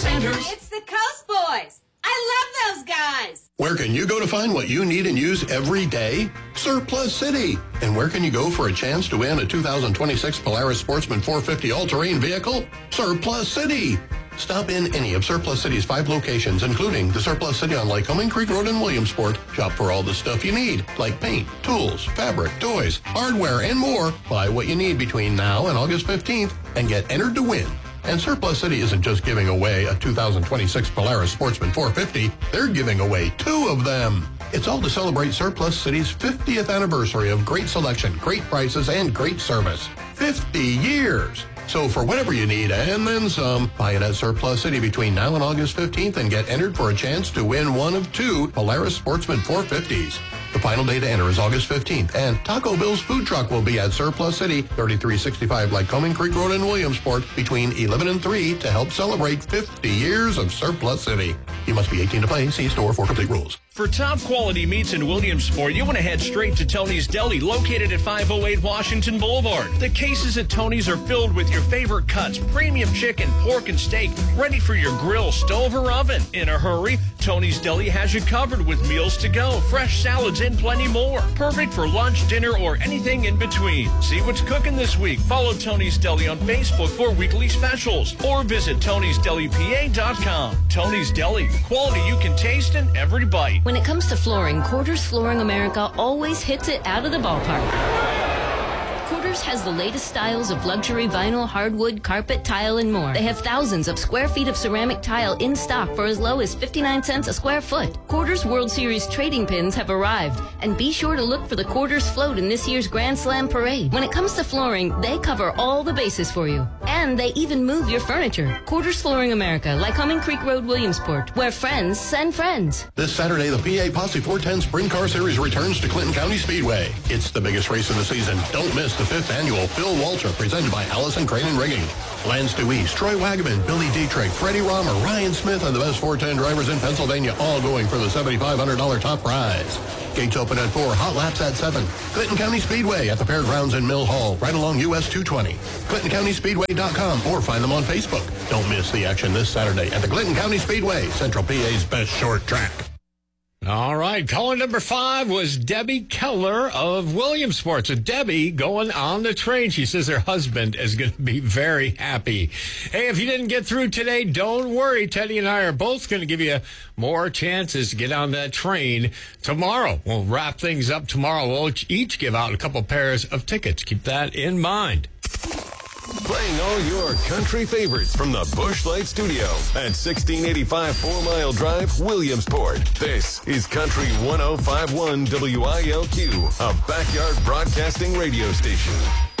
Sanders. It's the Coast Boys. I love those guys. Where can you go to find what you need and use every day? Surplus City. And where can you go for a chance to win a 2026 Polaris Sportsman 450 all-terrain vehicle? Surplus City. Stop in any of Surplus City's 5 locations, including the Surplus City on Lycoming Creek Road in Williamsport. Shop for all the stuff you need, like paint, tools, fabric, toys, hardware, and more. Buy what you need between now and August 15th and get entered to win. And Surplus City isn't just giving away a 2026 Polaris Sportsman 450. They're giving away 2 of them. It's all to celebrate Surplus City's 50th anniversary of great selection, great prices, and great service. 50 years. So for whatever you need and then some, buy it at Surplus City between now and August 15th and get entered for a chance to win one of 2 Polaris Sportsman 450s. The final day to enter is August 15th, and Taco Bill's food truck will be at Surplus City, 3365 Lycoming Creek Road in Williamsport, between 11 and 3 to help celebrate 50 years of Surplus City. You must be 18 to play. See store for complete rules. For top quality meats in Williamsport, you want to head straight to Tony's Deli, located at 508 Washington Boulevard. The cases at Tony's are filled with your favorite cuts, premium chicken, pork, and steak, ready for your grill, stove, or oven. In a hurry, Tony's Deli has you covered with meals to go, fresh salads, and plenty more. Perfect for lunch, dinner, or anything in between. See what's cooking this week. Follow Tony's Deli on Facebook for weekly specials, or visit Tony'sDeliPA.com. Tony's Deli, quality you can taste in every bite. When it comes to flooring, Quarters Flooring America always hits it out of the ballpark. Quarters has the latest styles of luxury vinyl, hardwood, carpet, tile, and more. They have thousands of square feet of ceramic tile in stock for as low as 59 cents a square foot. Quarters World Series trading pins have arrived, and be sure to look for the Quarters float in this year's Grand Slam parade. When it comes to flooring, they cover all the bases for you, and they even move your furniture. Quarters Flooring America, Lycoming Creek Road, Williamsport, where friends send friends. This Saturday, the PA Posse 410 Sprint Car Series returns to Clinton County Speedway. It's the biggest race of the season. Don't miss the 5th annual Phil Walter, presented by Allison Crane and Rigging. Lance DeWeese, Troy Wagaman, Billy Dietrich, Freddie Romer, Ryan Smith, and the best 410 drivers in Pennsylvania, all going for the $7,500 top prize. Gates open at 4, hot laps at 7. Clinton County Speedway at the Fairgrounds in Mill Hall, right along US 220. ClintonCountySpeedway.com or find them on Facebook. Don't miss the action this Saturday at the Clinton County Speedway, Central PA's best short track. All right, caller number 5 was Debbie Keller of Williamsport. So Debbie going on the train. She says her husband is going to be very happy. Hey, if you didn't get through today, don't worry. Teddy and I are both going to give you more chances to get on that train tomorrow. We'll wrap things up tomorrow. We'll each give out a couple pairs of tickets. Keep that in mind. Playing all your country favorites from the Busch Light Studio at 1685 4 Mile Drive, Williamsport. This is Country 105.1 WILQ, a backyard broadcasting radio station.